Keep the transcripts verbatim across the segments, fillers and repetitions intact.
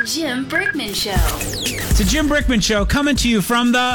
The Jim Brickman Show. It's the Jim Brickman Show coming to you from the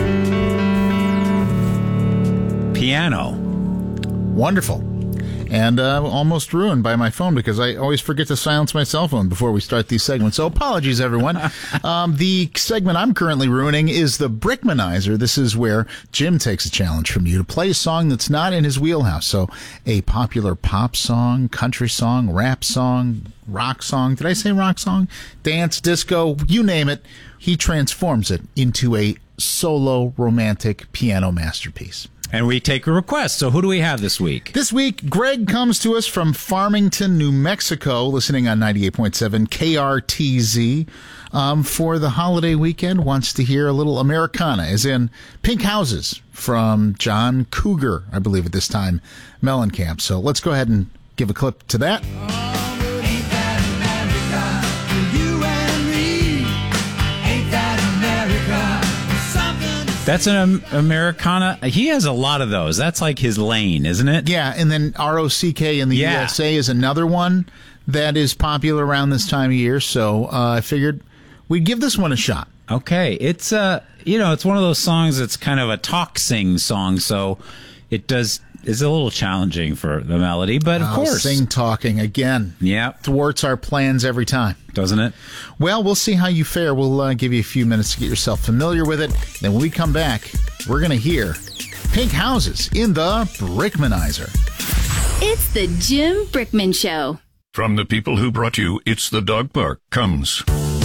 piano. Wonderful. And uh, almost ruined by my phone because I always forget to silence my cell phone before we start these segments. So apologies, everyone. um, the segment I'm currently ruining is the Brickmanizer. This is where Jim takes a challenge from you to play a song that's not in his wheelhouse. So a popular pop song, country song, rap song, rock song. Did I say rock song? Dance, disco, you name it. He transforms it into a solo romantic piano masterpiece. And we take a request. So who do we have this week? This week, Greg comes to us from Farmington, New Mexico, listening on ninety-eight point seven K R T Z. Um, for the holiday weekend, wants to hear a little Americana, as in Pink Houses from John Cougar, I believe at this time, Mellencamp. So let's go ahead and give a clip to that. That's an um, Americana. He has a lot of those. That's like his lane, isn't it? Yeah, and then R O C K in the yeah. U S A is another one that is popular around this time of year. So uh, I figured we'd give this one a shot. Okay. It's, uh, you know, it's one of those songs that's kind of a talk-sing song, so it does... It's a little challenging for the melody, but of oh, course. Sing talking again. Yeah. Thwarts our plans every time. Doesn't it? Well, we'll see how you fare. We'll uh, give you a few minutes to get yourself familiar with it. Then when we come back, we're going to hear Pink Houses in the Brickmanizer. It's the Jim Brickman Show. From the people who brought you It's the Dog Park comes...